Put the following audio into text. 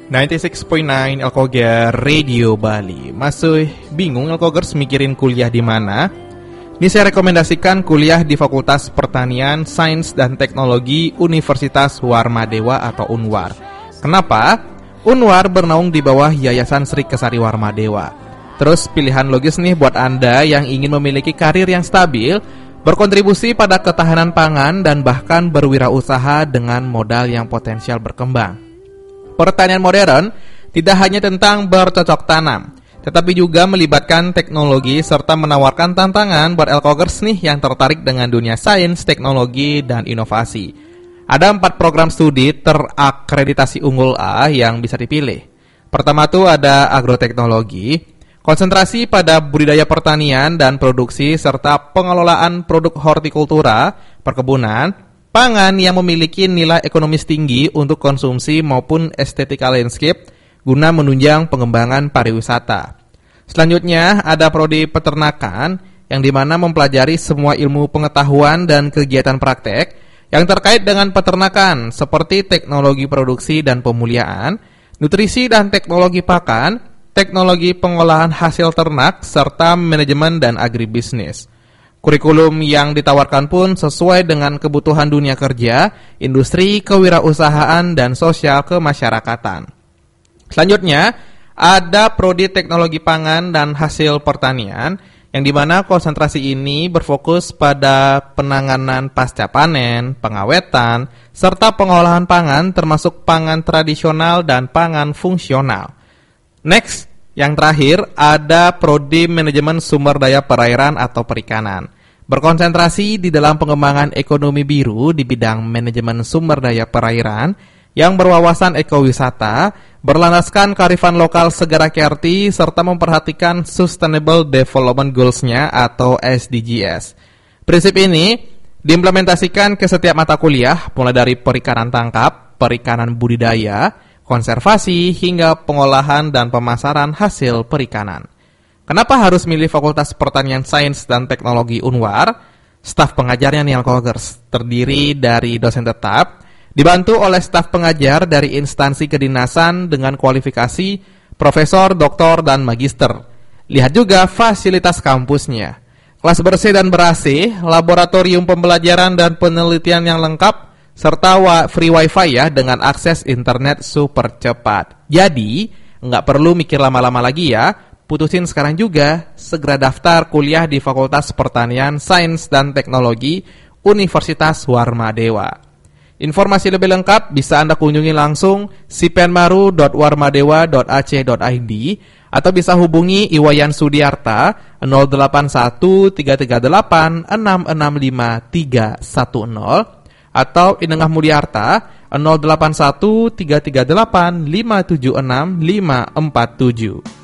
96.9 Elkoger Radio Bali. Masih bingung Elkogers mikirin kuliah di mana? Ini saya rekomendasikan kuliah di Fakultas Pertanian, Sains dan Teknologi Universitas Warmadewa atau Unwar. Kenapa? Unwar bernaung di bawah Yayasan Sri Kesari Warmadewa. Terus pilihan logis nih buat Anda yang ingin memiliki karir yang stabil, berkontribusi pada ketahanan pangan dan bahkan berwirausaha dengan modal yang potensial berkembang. Pertanian modern tidak hanya tentang bercocok tanam, tetapi juga melibatkan teknologi serta menawarkan tantangan buat Elkogers nih yang tertarik dengan dunia sains, teknologi, dan inovasi. Ada 4 program studi terakreditasi unggul A yang bisa dipilih. Pertama tuh ada agroteknologi, konsentrasi pada budidaya pertanian dan produksi serta pengelolaan produk hortikultura, perkebunan, pangan yang memiliki nilai ekonomis tinggi untuk konsumsi maupun estetika landscape guna menunjang pengembangan pariwisata. Selanjutnya ada prodi peternakan yang dimana mempelajari semua ilmu pengetahuan dan kegiatan praktek yang terkait dengan peternakan seperti teknologi produksi dan pemuliaan, nutrisi dan teknologi pakan, teknologi pengolahan hasil ternak, serta manajemen dan agribisnis. Kurikulum yang ditawarkan pun sesuai dengan kebutuhan dunia kerja, industri, kewirausahaan, dan sosial kemasyarakatan. Selanjutnya, ada prodi teknologi pangan dan hasil pertanian, yang dimana konsentrasi ini berfokus pada penanganan pasca panen, pengawetan, serta pengolahan pangan termasuk pangan tradisional dan pangan fungsional. Next, yang terakhir, ada prodi manajemen sumber daya perairan atau perikanan. Berkonsentrasi di dalam pengembangan ekonomi biru di bidang manajemen sumber daya perairan yang berwawasan ekowisata, berlandaskan kearifan lokal segera KRT, serta memperhatikan Sustainable Development Goals-nya atau SDGs. Prinsip ini diimplementasikan ke setiap mata kuliah, mulai dari perikanan tangkap, perikanan budidaya, konservasi, hingga pengolahan dan pemasaran hasil perikanan. Kenapa harus milih Fakultas Pertanian Sains dan Teknologi Unwar? Staf pengajarnya nih Elkogers terdiri dari dosen tetap, dibantu oleh staf pengajar dari instansi kedinasan dengan kualifikasi profesor, doktor, dan magister. Lihat juga fasilitas kampusnya. Kelas bersih dan ber-AC, laboratorium pembelajaran dan penelitian yang lengkap, serta free wifi ya dengan akses internet super cepat. Jadi, nggak perlu mikir lama-lama lagi ya. Putusin sekarang juga, segera daftar kuliah di Fakultas Pertanian, Sains dan Teknologi Universitas Warmadewa. Informasi lebih lengkap bisa Anda kunjungi langsung sipenmaru.warmadewa.ac.id atau bisa hubungi Iwayan Sudiarta 081 338 665 310 atau Inengah Mulyarta 081 338 576 547.